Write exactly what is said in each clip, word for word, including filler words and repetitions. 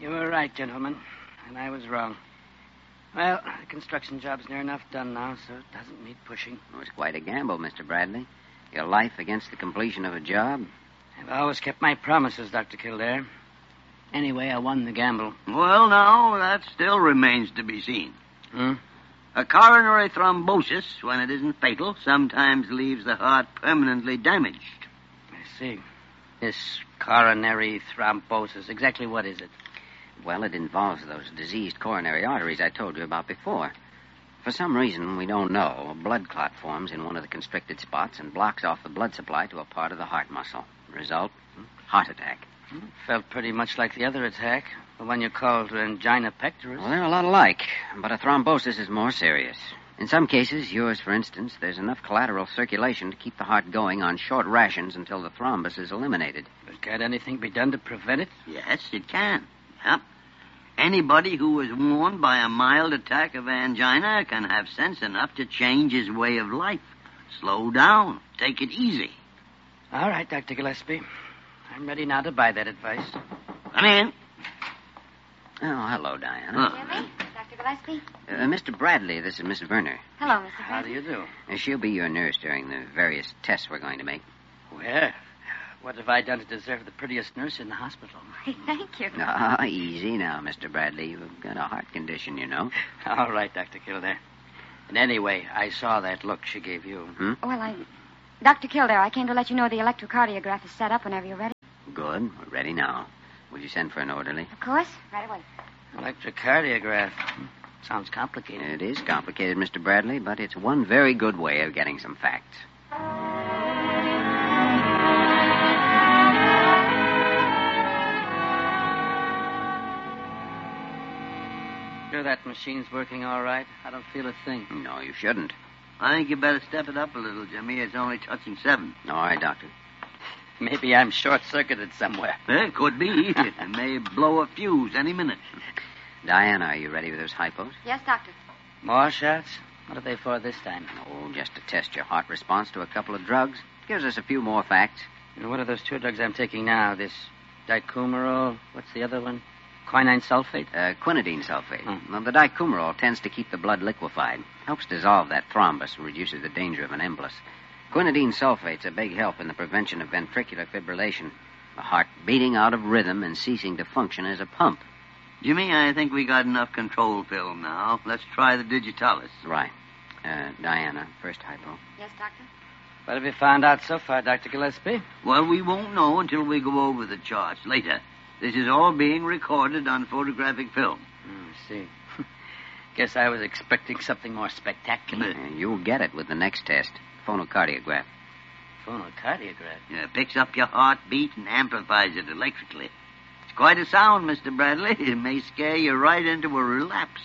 You were right, gentlemen, and I was wrong. Well, the construction job's near enough done now, so it doesn't need pushing. It was quite a gamble, Mister Bradley. Your life against the completion of a job. I've always kept my promises, Doctor Kildare. Anyway, I won the gamble. Well, now, that still remains to be seen. Hmm? A coronary thrombosis, when it isn't fatal, sometimes leaves the heart permanently damaged. I see. This coronary thrombosis, exactly what is it? Well, it involves those diseased coronary arteries I told you about before. For some reason we don't know, a blood clot forms in one of the constricted spots and blocks off the blood supply to a part of the heart muscle. Result, heart attack. It felt pretty much like the other attack, the one you called angina pectoris. Well, they're a lot alike, but a thrombosis is more serious. In some cases, yours, for instance, there's enough collateral circulation to keep the heart going on short rations until the thrombus is eliminated. But can't anything be done to prevent it? Yes, it can. Yep. Anybody who is warned by a mild attack of angina can have sense enough to change his way of life. Slow down. Take it easy. All right, Doctor Gillespie. I'm ready now to buy that advice. Come in. Oh, hello, Diana. Huh. Jimmy? Doctor Gillespie? Uh, Mister Bradley, this is Miss Werner. Hello, Mister How do Bradley. you do? Uh, she'll be your nurse during the various tests we're going to make. Well, what have I done to deserve the prettiest nurse in the hospital? Why, thank you. Ah, easy now, Mister Bradley. You've got a heart condition, you know. All right, Doctor Kildare. And anyway, I saw that look she gave you. Hmm? Well, I... Doctor Kildare, I came to let you know the electrocardiograph is set up whenever you're ready. Good. We're ready now. Will you send for an orderly? Of course. Right away. Electrocardiograph. Hmm. Sounds complicated. It is complicated, Mister Bradley, but it's one very good way of getting some facts. Sure that machine's working all right? I don't feel a thing. No, you shouldn't. I think you better step it up a little, Jimmy. It's only touching seven. All right, Doctor. Maybe I'm short-circuited somewhere. Eh, could be. It may blow a fuse any minute. Diana, are you ready with those hypos? Yes, Doctor. More shots? What are they for this time? Oh, just to test your heart response to a couple of drugs. Gives us a few more facts. And what are those two drugs I'm taking now? This dicumarol? What's the other one? Quinine sulfate? Uh, quinidine sulfate. Hmm. Well, the dicumarol tends to keep the blood liquefied. Helps dissolve that thrombus and reduces the danger of an embolus. Quinidine sulfate's a big help in the prevention of ventricular fibrillation. The heart beating out of rhythm and ceasing to function as a pump. Jimmy, I think we got enough control film now. Let's try the digitalis. Right. Uh, Diana, first hypo. Yes, Doctor? What have you found out so far, Doctor Gillespie? Well, we won't know until we go over the charts later. This is all being recorded on photographic film. Hmm, I see. Guess I was expecting something more spectacular. Uh, you'll get it with the next test. Phonocardiograph. Phonocardiograph? Yeah, picks up your heartbeat and amplifies it electrically. It's quite a sound, Mister Bradley. It may scare you right into a relapse.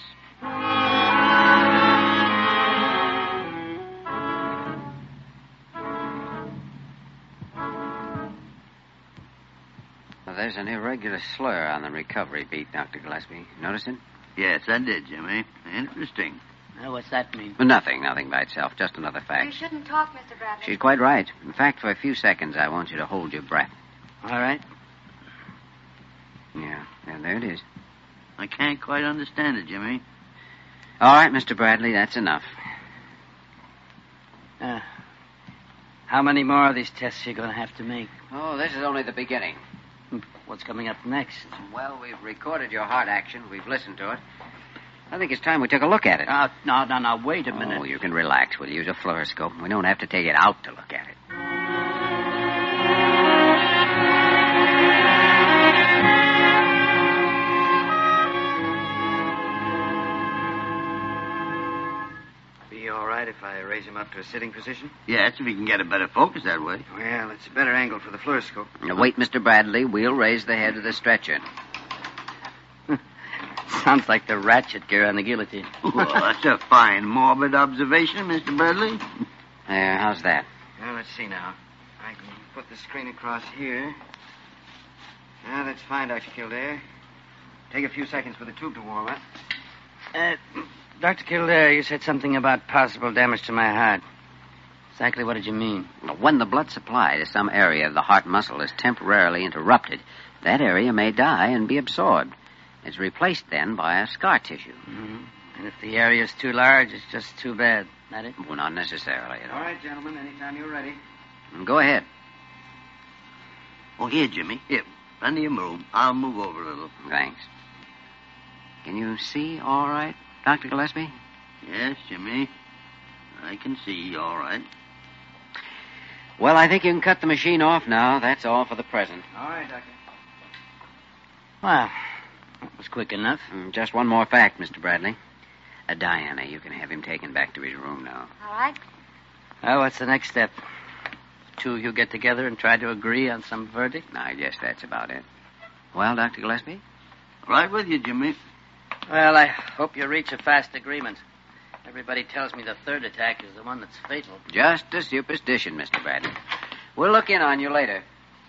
Well, there's an irregular slur on the recovery beat, Doctor Gillespie. Notice it? Yes, I did, Jimmy. Interesting. Well, what's that mean? Well, nothing, nothing by itself. Just another You fact. shouldn't talk, Mister Bradley. She's quite right. In fact, for a few seconds, I want you to hold your breath. All right. Yeah, yeah, there it is. I can't quite understand it, Jimmy. All right, Mister Bradley, that's enough. Uh, how many more of these tests are you going to have to make? Oh, this is only the beginning. What's coming up next? Well, we've recorded your heart action. We've listened to it. I think it's time we took a look at it. Uh, no, no, no, wait a minute. Oh, you can relax. We'll use a fluoroscope. We don't have to take it out to look at it. Be all right if I raise him up to a sitting position? Yes, if you can get a better focus that way. Well, it's a better angle for the fluoroscope. Now, wait, Mister Bradley. We'll raise the head of the stretcher. Sounds like the ratchet gear on the guillotine. Well, that's a fine morbid observation, Mister Bradley. There, how's that? Well, let's see now. I can put the screen across here. Now, that's fine, Doctor Kildare. Take a few seconds for the tube to warm up. Uh, Doctor Kildare, you said something about possible damage to my heart. Exactly what did you mean? Well, when the blood supply to some area of the heart muscle is temporarily interrupted, that area may die and be absorbed. It's replaced then by a scar tissue. Mm-hmm. And if the area's too large, it's just too bad. That it? Well, not necessarily at all. All right, gentlemen, anytime you're ready. Go ahead. Oh, here, Jimmy. Here, run to your room. I'll move over a little. Thanks. Can you see all right, Doctor Gillespie? Yes, Jimmy. I can see all right. Well, I think you can cut the machine off now. That's all for the present. All right, Doctor. Well, that was quick enough. Mm, Just one more fact, Mister Bradley. Uh, Diana, you can have him taken back to his room now. All right. Well, what's the next step? Two of you get together and try to agree on some verdict? I guess that's about it. Well, Doctor Gillespie? Right with you, Jimmy. Well, I hope you reach a fast agreement. Everybody tells me the third attack is the one that's fatal. Just a superstition, Mister Bradley. We'll look in on you later.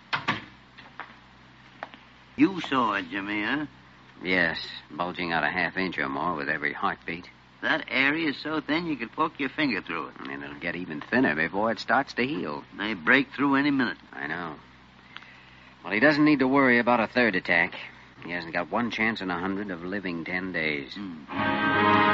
You saw it, Jimmy, huh? Yes, bulging out a half inch or more with every heartbeat. That area is so thin you could poke your finger through it. And it'll get even thinner before it starts to heal. May break through any minute. I know. Well, he doesn't need to worry about a third attack. He hasn't got one chance in a hundred of living ten days. Hmm.